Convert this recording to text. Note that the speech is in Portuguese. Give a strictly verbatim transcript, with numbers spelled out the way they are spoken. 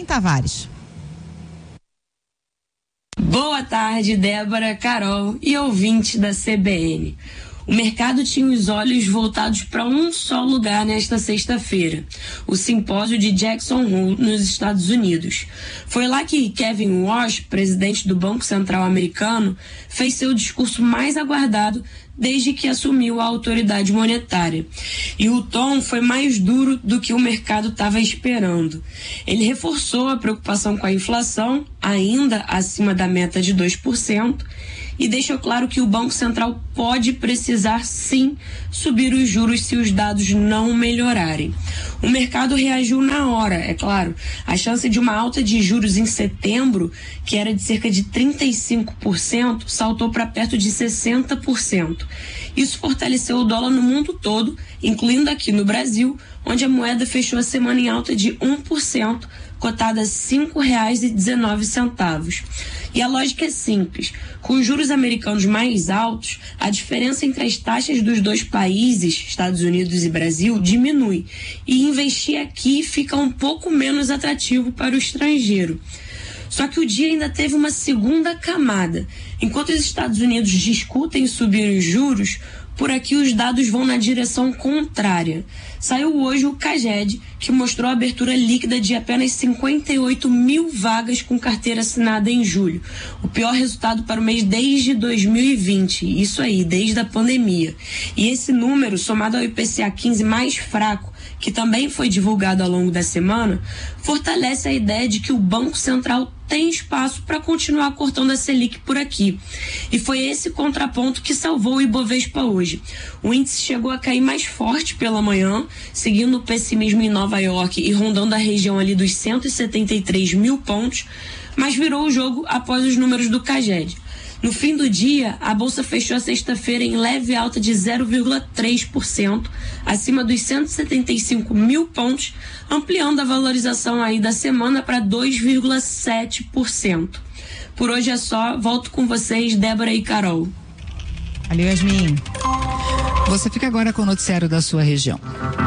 Tavares. Boa tarde, Débora, Carol e ouvintes da C B N. O mercado tinha os olhos voltados para um só lugar nesta sexta-feira, o simpósio de Jackson Hole, nos Estados Unidos. Foi lá que Kevin Warsh, presidente do Banco Central americano, fez seu discurso mais aguardado desde que assumiu a autoridade monetária. E o tom foi mais duro do que o mercado estava esperando. Ele reforçou a preocupação com a inflação, ainda acima da meta de dois por cento, e deixou claro que o Banco Central pode precisar, sim, subir os juros se os dados não melhorarem. O mercado reagiu na hora, é claro. A chance de uma alta de juros em setembro, que era de cerca de trinta e cinco por cento, saltou para perto de sessenta por cento. Isso fortaleceu o dólar no mundo todo, incluindo aqui no Brasil, onde a moeda fechou a semana em alta de um por cento, cotada a cinco reais e dezenove centavos. E a lógica é simples. Com os juros americanos mais altos, a diferença entre as taxas dos dois países, Estados Unidos e Brasil, diminui. E investir aqui fica um pouco menos atrativo para o estrangeiro. Só que o dia ainda teve uma segunda camada. Enquanto os Estados Unidos discutem subir os juros, por aqui os dados vão na direção contrária. Saiu hoje o CAGED, que mostrou a abertura líquida de apenas cinquenta e oito mil vagas com carteira assinada em julho. O pior resultado para o mês desde dois mil e vinte, isso aí, desde a pandemia. E esse número, somado ao I P C A quinze mais fraco, que também foi divulgado ao longo da semana, fortalece a ideia de que o Banco Central tem espaço para continuar cortando a Selic por aqui. E foi esse contraponto que salvou o Ibovespa hoje. O índice chegou a cair mais forte pela manhã, seguindo o pessimismo em Nova York e rondando a região ali dos cento e setenta e três mil pontos, mas virou o jogo após os números do CAGED. No fim do dia, a Bolsa fechou a sexta-feira em leve alta de zero vírgula três por cento, acima dos cento e setenta e cinco mil pontos, ampliando a valorização aí da semana para dois vírgula sete por cento. Por hoje é só, volto com vocês, Débora e Carol. Valeu, Yasmin. Você fica agora com o noticiário da sua região.